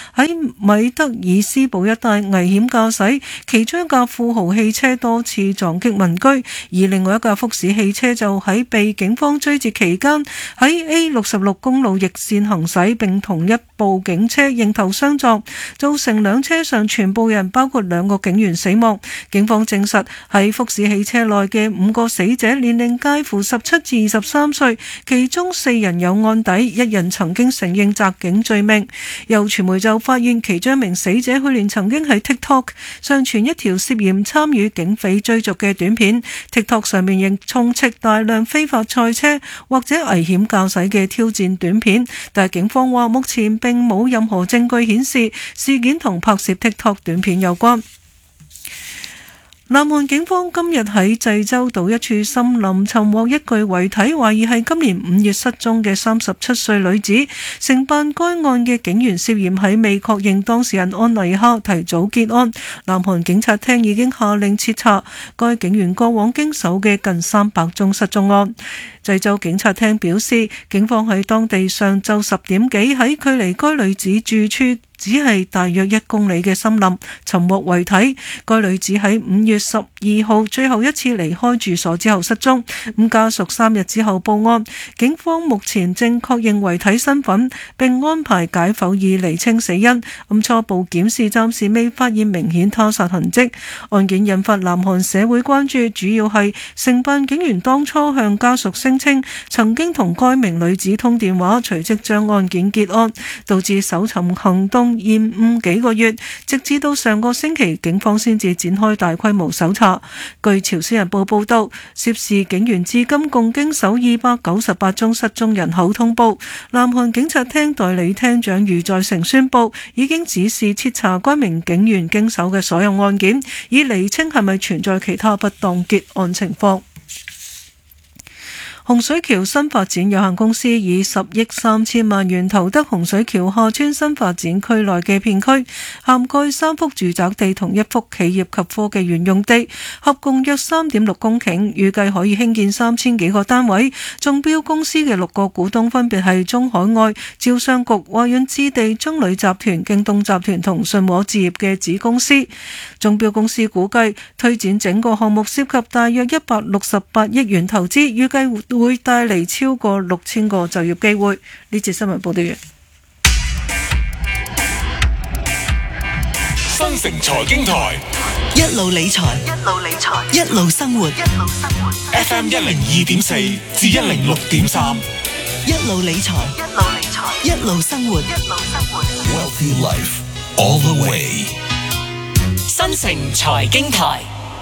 喺米德爾斯堡一帶危險駕駛，其中一架富豪汽車多次撞擊民居，而另外一架福士汽車就喺被警方追截期間喺 A66 公路逆線行駛，並同一部警車迎頭相撞，造成兩車上全部人包括2個警員死亡。警方證實喺福士汽車內嘅5個死者年齡介乎17至23歲，其中4人有案底，1人曾經承認襲警罪名。有傳媒就發現其中一名死者去年曾經喺 TikTok 上傳一條涉嫌參與警匪追逐嘅短片， TikTok 上面亦充斥大量非法賽車或者危險駕駛嘅挑戰短片，但係警方話目前並冇任何證據顯示事件同拍攝 TikTok 短片有關。南韓警方今日喺濟州島一處森林尋獲一具遺體，懷疑係今年5月失蹤嘅37歲女子。承辦該案嘅警員涉嫌喺未確認當事人案例下提早結案。南韓警察廳已經下令徹查該警員過往經手嘅近300宗失蹤案。濟州警察廳表示，警方喺當地上晝10點幾喺距離該女子住處只係大約1公里嘅森林尋獲遺體。該女子喺5月12號最後一次離開住所之後失蹤，家屬3日之後報案。警方目前正確認遺體身份，並安排解剖以釐清死因。初步檢視暫時未發現明顯他殺痕跡。案件引發南韓社會關注，主要係承辦警員當初向家屬聲稱曾經同該名女子通電話，隨即將案件結案，導致搜尋行動延誤幾個月，直至到上個星期警方先至展開大規模搜查。據朝鮮日報報道，涉事警員至今共經手298宗失蹤人口通報。南韓警察廳代理廳長余在成宣布，已經指示徹查該名警員經手嘅所有案件，以釐清係咪存在其他不當結案情況。洪水橋新發展有限公司以10億3千萬元投得洪水橋廈村新發展區內嘅片區，涵蓋3幅住宅地同1幅企業及科技園用地，合共約3.6公頃，預計可以興建3000幾個單位。中標公司嘅6個股東分別係中海外、招商局、華潤置地、中旅集團、京東集團同信和置業嘅子公司。中標公司估計推展整個項目涉及大約168億元投資，預計會帶嚟超過6000個就業機會。呢節新聞報道完。 新城財經台一路理財，一路生活。 FM 102.4至106.3， 一路理財，一路生活。 Wealthy Life all the way。 新城財經台。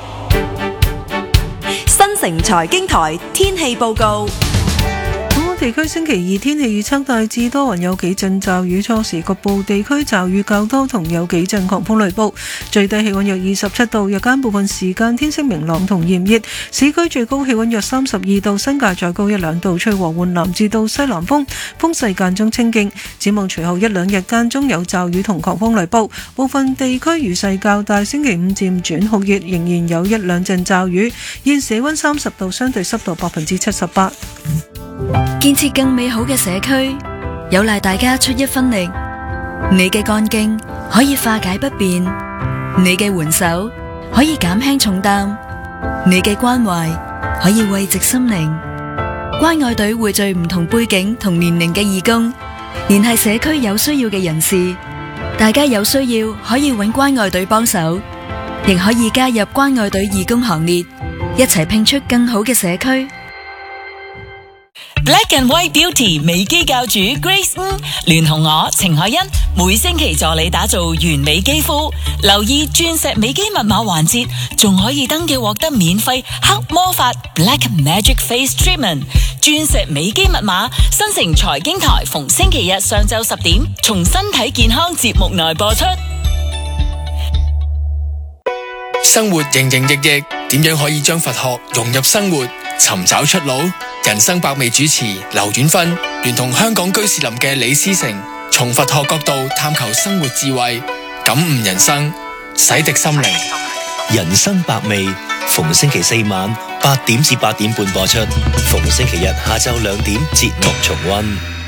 新城財經台天氣報告。 地區星期二天氣預測大致多雲，有幾陣驟雨，初時局部地區驟雨較多，同有幾陣狂風雷暴。最低氣溫約27度，日間部分時間天色明朗同炎熱。市區最高氣溫約32度，新界再高1-2度，吹和緩南至到西南風，風勢間中清勁。展望隨後1-2日間中有驟雨同狂風雷暴，部分地區雨勢較大。星期五漸轉酷熱，仍然有1-2陣驟雨。現時氣溫30度，相對濕度78%。 建設更美好嘅社區，有賴大家出一分力。你嘅幹勁可以化解不便，你嘅援手可以減輕重擔，你嘅關懷可以慰藉心靈。關愛隊匯聚唔同背景同年齡嘅義工，聯繫社區有需要嘅人士。大家有需要可以揾關愛隊幫手，亦可以加入關愛隊義工行列，一齊拼出更好嘅社區。 Black and White Beauty 美肌教主 Grace 聯同我程海欣，每星期助你打造完美肌膚。留意鑽石美肌密碼環節，仲可以登記獲得免費黑魔法 Black Magic Face Treatment。鑽石美肌密碼，新城財經台逢星期日上晝10點，從身體健康節目內播出。 生活營營役役，點樣可以將佛學融入生活，尋找出路？人生百味主持劉婉芬聯同香港居士林嘅李思成，從佛學角度探求生活智慧，感悟人生，洗滌心靈。 人生百味，逢星期4晚8點至8點半播出，逢星期日下晝2點節目重溫。